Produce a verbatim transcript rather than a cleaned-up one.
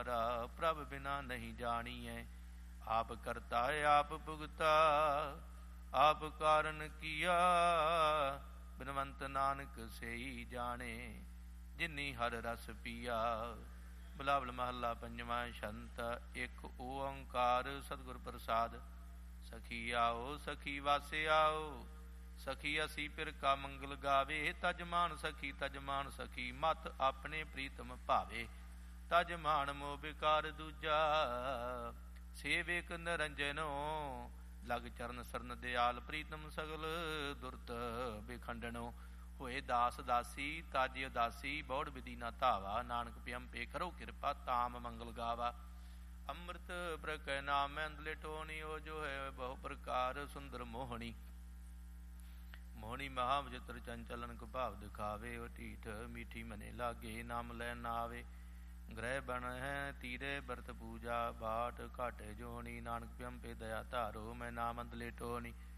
द्वारा प्रभ बिना नहीं जानिए। आप करता है आप भुगता आप कारण किया बिनवंत नानक से ही जाने जिन्नी हर रस पिया। बिलावल महला पंजवा छंत एक ओंकार सतगुर प्रसाद। सखी आओ सखी वासे आओ सखी असी पिर का मंगल गावे। तजमान सखी तजमान सखी मत अपने प्रीतम भावे। तजमान मोह बिकार दूजा सेविक निरंजनो लग चरण सरन दयाल प्रीतम सगल दुरत बिखंडनो। होए दास दासी ताजे उदासी बौड़ विधि ना धावा। नानक प्यम पे करो कृपा ताम मंगल गावा। अमृत प्रकय नाम अंदले टोनी ओ जो है बहु प्रकार सुंदर मोहनी। मोहनी महा विचित्र चंचलन को भाव दिखावे। ओ टीठ मीठी मने लागे नाम लै ना आवे। ग्रह बन है तीरे बरत पूजा बाट घाटे जोनी। नानक प्यम पे दया धारो मैं नाम अंदले टोनी।